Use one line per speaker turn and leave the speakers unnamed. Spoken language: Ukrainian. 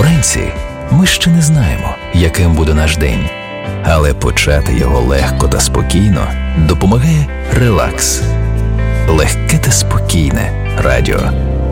Уранці ми ще не знаємо, яким буде наш день. Але почати його легко та спокійно допомагає релакс. Легке та спокійне радіо